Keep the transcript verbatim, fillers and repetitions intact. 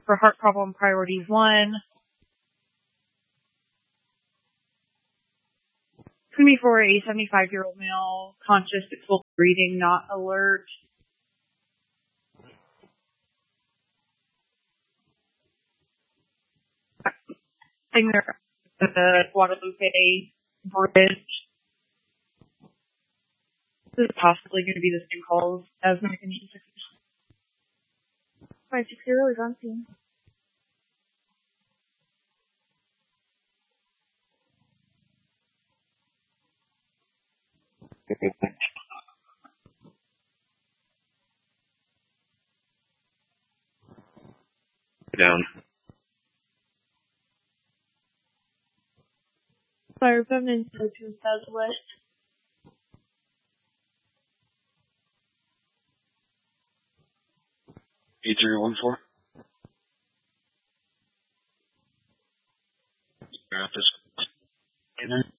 for heart problem priorities one. It's going to be for a seventy-five-year-old male, conscious, difficult breathing, not alert. Thing there at the Guadalupe Bridge. This is possibly going to be the same calls as the condition six. five six zero is on scene. Down. Fire feminine to southwest. eight zero one four. Got this. In there.